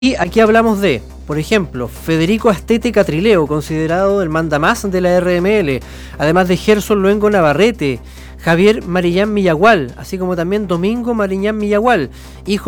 Y aquí hablamos de, por ejemplo, Federico Astete Catrileo, considerado el mandamás de la RML, además de Gerson Luengo Navarrete, Javier Mariñán Millagual, así como también Domingo Mariñán Millagual, hijo